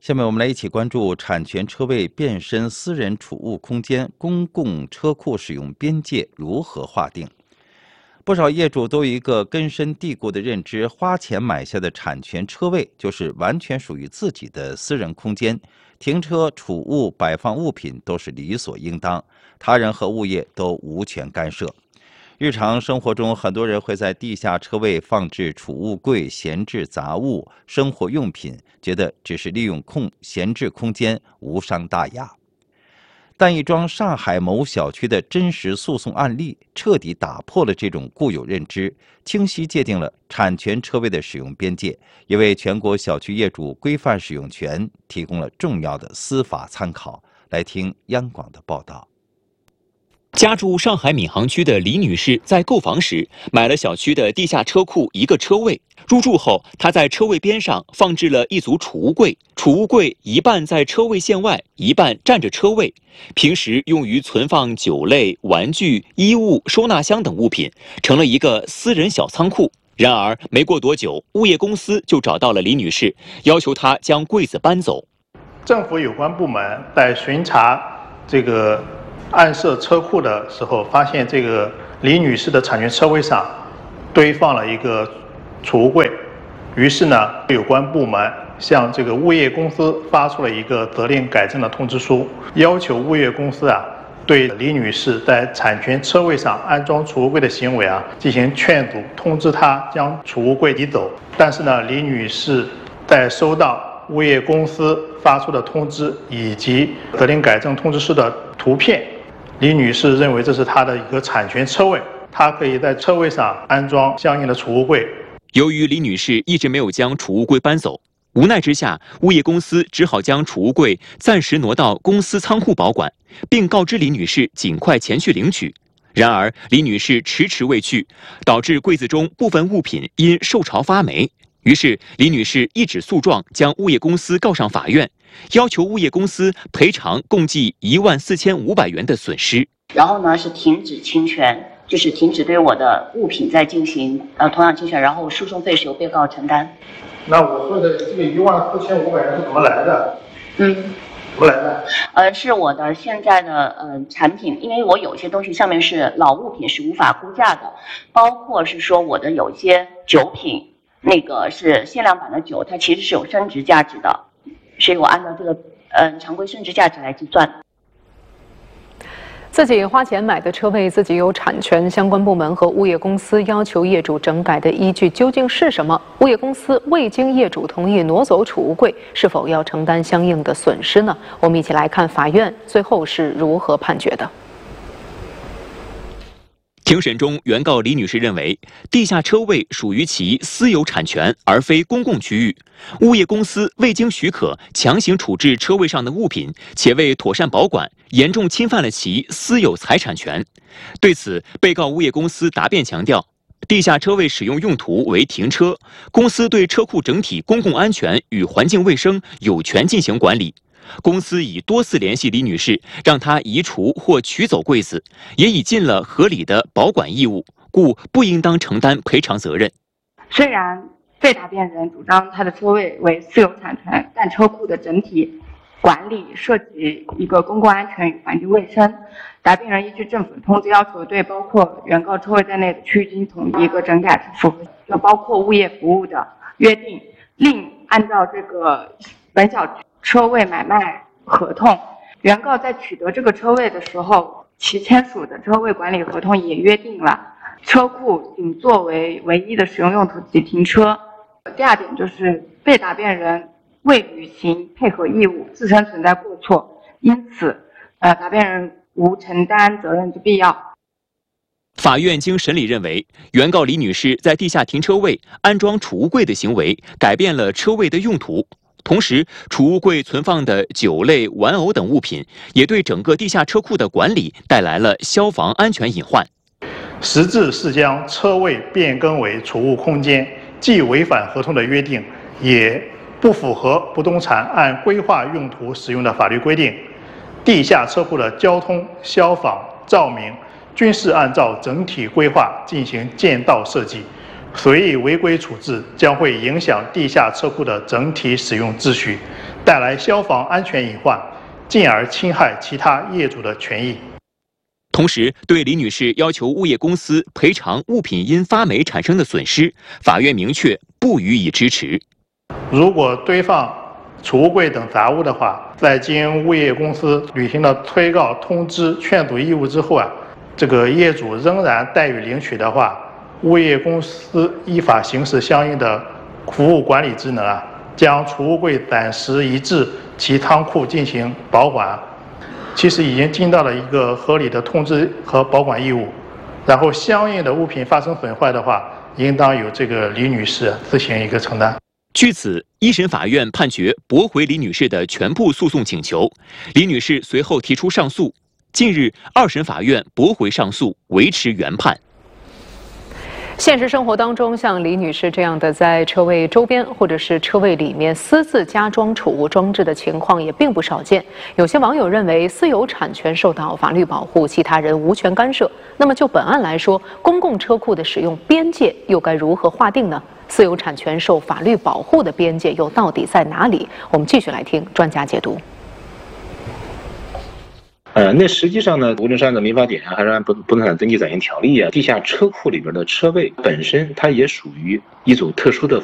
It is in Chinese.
下面我们来一起关注产权车位变身私人储物空间，公共车库使用边界如何划定？不少业主都有一个根深蒂固的认知，花钱买下的产权车位就是完全属于自己的私人空间，停车、储物、摆放物品都是理所应当，他人和物业都无权干涉。日常生活中，很多人会在地下车位放置储物柜、闲置杂物、生活用品，觉得只是利用闲置空间，无伤大雅。但一桩上海某小区的真实诉讼案例，彻底打破了这种固有认知，清晰界定了产权车位的使用边界，也为全国小区业主规范使用权提供了重要的司法参考。来听央广的报道。 家住上海闵行区的李女士在购房时买了小区的地下车库一个车位。入住后，她在车位边上放置了一组储物柜，储物柜一半在车位线外，一半占着车位，平时用于存放酒类、玩具、衣物、收纳箱等物品，成了一个私人小仓库。然而，没过多久，物业公司就找到了李女士，要求她将柜子搬走。 政府有关部门在巡查这个暗设车库的时候，发现这个李女士的产权车位上堆放了一个储物柜，于是呢，有关部门向这个物业公司发出了一个责令改正的通知书，要求物业公司对李女士在产权车位上安装储物柜的行为进行劝阻，通知她将储物柜移走。但是呢，李女士在收到物业公司发出的通知以及责令改正通知书的图片，李女士认为这是她的一个产权车位，她可以在车位上安装相应的储物柜。 由于李女士一直没有将储物柜搬走，无奈之下，物业公司只好将储物柜暂时挪到公司仓库保管，并告知李女士尽快前去领取。然而，李女士迟迟未去，导致柜子中部分物品因受潮发霉。于是，李女士一纸诉状将物业公司告上法院，要求物业公司赔偿共计14500元的损失。 然后呢，是停止侵权，就是停止对我的物品再进行同样侵权，然后诉讼费是由被告承担。 那我说的这个14500元是怎么来的？怎么来的？ 是我的现在的产品，因为我有些东西上面是老物品，是无法估价的，包括是说我的有一些酒品，那个是限量版的酒，它其实是有升值价值的，所以我按照这个常规升值价值来计算。 自己花钱买的车位，自己有产权，相关部门和物业公司要求业主整改的依据究竟是什么？物业公司未经业主同意挪走储物柜，是否要承担相应的损失呢？我们一起来看法院最后是如何判决的。 庭审中，原告李女士认为，地下车位属于其私有产权，而非公共区域。物业公司未经许可强行处置车位上的物品，且未妥善保管，严重侵犯了其私有财产权。对此，被告物业公司答辩强调，地下车位使用用途为停车，公司对车库整体公共安全与环境卫生有权进行管理。公司已多次联系李女士，让她移除或取走柜子，也已尽了合理的保管义务，故不应当承担赔偿责任。 虽然被答辩人主张他的车位为私有产权，但车库的整体管理涉及一个公共安全与环境卫生，答辩人依据政府的通知要求，对包括原告车位在内的区域进行统一一个整改是符合，就包括物业服务的约定，另按照这个本小车位买卖合同，原告在取得这个车位的时候，其签署的车位管理合同也约定了车库仅作为唯一的使用用途及停车。第二点就是被答辩人未履行配合义务，自身存在过错，因此答辩人无承担责任之必要。 法院经审理认为，原告李女士在地下停车位安装储物柜的行为改变了车位的用途。同时，储物柜存放的酒类、玩偶等物品，也对整个地下车库的管理带来了消防安全隐患。 实质是将车位变更为储物空间，既违反合同的约定，也不符合不动产按规划用途使用的法律规定。地下车库的交通、消防、照明均是按照整体规划进行建道设计。随意违规处置将会影响地下车库的整体使用秩序， 带来消防安全隐患，进而侵害其他业主的权益。 同时，对李女士要求物业公司赔偿物品因发霉产生的损失，法院明确不予以支持。 如果堆放储物柜等杂物的话，在经物业公司履行了催告、通知、劝阻义务之后这个业主仍然怠于领取的话，物业公司依法行使相应的服务管理职能将储物柜暂时移至其仓库进行保管。其实已经尽到了一个合理的通知和保管义务，然后相应的物品发生损坏的话，应当由这个李女士自行一个承担。 据此，一审法院判决驳回李女士的全部诉讼请求，李女士随后提出上诉。近日，二审法院驳回上诉，维持原判。 现实生活当中，像李女士这样的在车位周边或者是车位里面私自加装储物装置的情况也并不少见。有些网友认为私有产权受到法律保护，其他人无权干涉。那么就本案来说，公共车库的使用边界又该如何划定呢？私有产权受法律保护的边界又到底在哪里？我们继续来听专家解读。 那实际上呢，无论是按照民法典还是按不动产登记暂行条例地下车库里边的车位本身它也属于一组特殊的